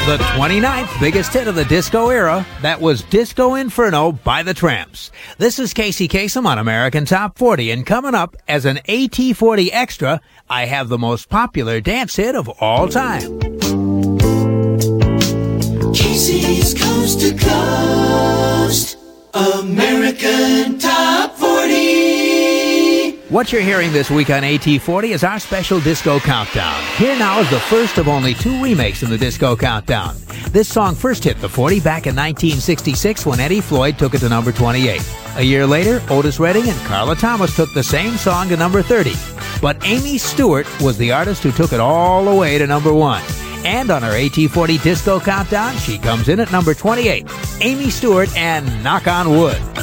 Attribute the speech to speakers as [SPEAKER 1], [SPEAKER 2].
[SPEAKER 1] The 29th biggest hit of the disco era, that was Disco Inferno by the Tramps. This is Casey Kasem on American Top 40, and coming up as an AT40 Extra, I have the most popular dance hit of all time.
[SPEAKER 2] Casey's Coast to Coast, American Top 40.
[SPEAKER 1] What you're hearing this week on AT40 is our special disco countdown. Here now is the first of only 2 remakes in the disco countdown. This song first hit the 40 back in 1966 when Eddie Floyd took it to number 28. A year later, Otis Redding and Carla Thomas took the same song to number 30. But Amy Stewart was the artist who took it all the way to number 1. And on our AT40 disco countdown, she comes in at number 28. Amy Stewart and Knock on Wood.